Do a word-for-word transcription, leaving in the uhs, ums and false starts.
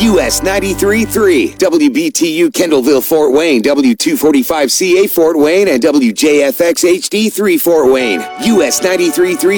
U S ninety-three point three, W B T U Kendallville, Fort Wayne, W two forty-five C A Fort Wayne, and W J F X H D three Fort Wayne. U S ninety-three point three